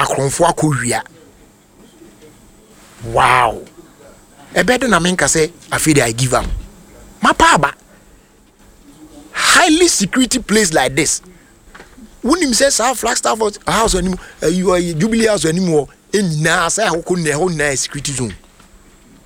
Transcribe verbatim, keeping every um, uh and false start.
akromfo akowia wow ebede na menka say afide I give am mapaba highly security place like this wunim say sa Flagstaff house animu you are Jubilee house animu enina say akoko na ho na security zone